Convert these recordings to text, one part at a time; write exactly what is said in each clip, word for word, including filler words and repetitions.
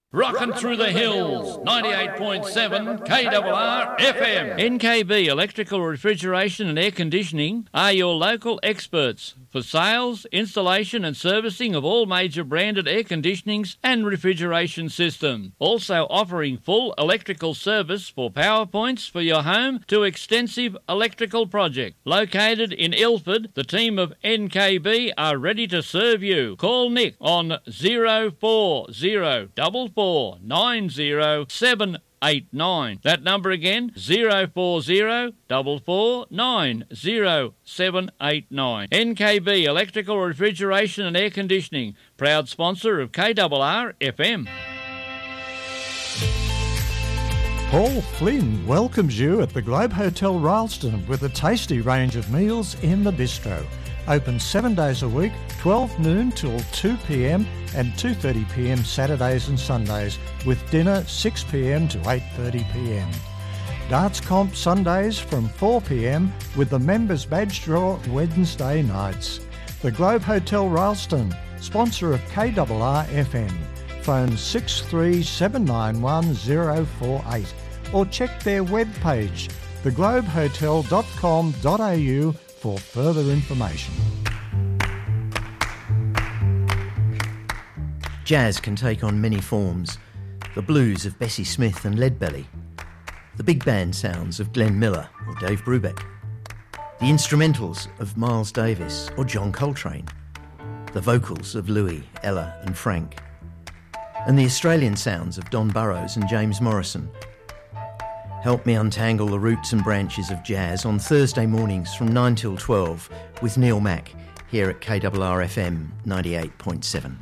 Rockin' through the hills, ninety-eight point seven K R R F M. N K B Electrical Refrigeration and Air Conditioning are your local experts for sales, installation and servicing of all major branded air conditionings and refrigeration systems. Also offering full electrical service for power points for your home to extensive electrical project. Located in Ilford, the team of N K B are ready to serve you. Call Nick on zero four zero four four nine zero seven eight nine. That number again, zero four zero four four nine zero seven eight nine. N K B Electrical Refrigeration and Air Conditioning, proud sponsor of K R R F M. Paul Flynn welcomes you at the Globe Hotel Rylstone with a tasty range of meals in the bistro. Open seven days a week, twelve noon till two p m and two thirty p m Saturdays and Sundays, with dinner six p m to eight thirty p m. Darts comp Sundays from four p m with the members badge draw Wednesday nights. The Globe Hotel Rylstone, sponsor of K R R F M. Phone six three seven nine one zero four eight or check their webpage, the globe hotel dot com dot a u, for further information. Jazz can take on many forms. The blues of Bessie Smith and Leadbelly, the big band sounds of Glenn Miller or Dave Brubeck, the instrumentals of Miles Davis or John Coltrane, the vocals of Louis, Ella and Frank, and the Australian sounds of Don Burrows and James Morrison. Help me untangle the roots and branches of jazz on Thursday mornings from nine till twelve with Neil Mack here at K R R F M ninety-eight point seven.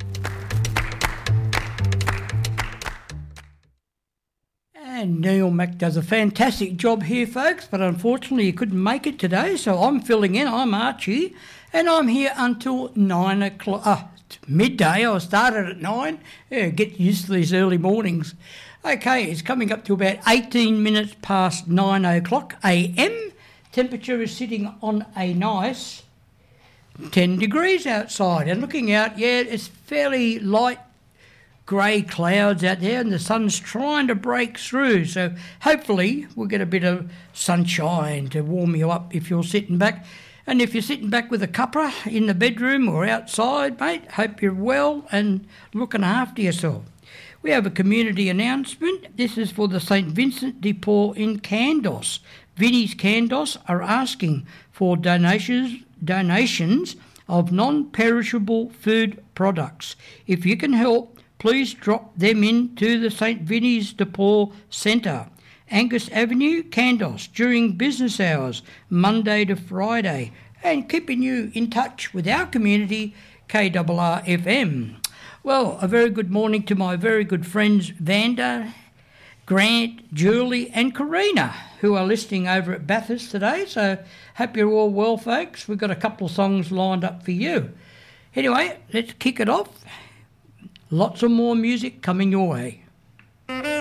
And Neil Mack does a fantastic job here, folks, but unfortunately he couldn't make it today, so I'm filling in. I'm Archie, and I'm here until nine o'clock. Uh, midday. I started at nine. Yeah, get used to these early mornings. Okay, it's coming up to about eighteen minutes past nine o'clock a m. Temperature is sitting on a nice ten degrees outside. And looking out, yeah, it's fairly light grey clouds out there and the sun's trying to break through. So hopefully we'll get a bit of sunshine to warm you up if you're sitting back. And if you're sitting back with a cuppa in the bedroom or outside, mate, hope you're well and looking after yourself. We have a community announcement. This is for the Saint Vincent de Paul in Candos. Vinnie's Candos are asking for donations donations of non-perishable food products. If you can help, please drop them into the Saint Vinnie's de Paul Centre, Angus Avenue, Candos, during business hours, Monday to Friday, and keeping you in touch with our community, K R R F M. Well, a very good morning to my very good friends Vanda, Grant, Julie and Karina, who are listening over at Bathurst today. So hope you're all well, folks. We've got a couple of songs lined up for you. Anyway, let's kick it off. Lots of more music coming your way.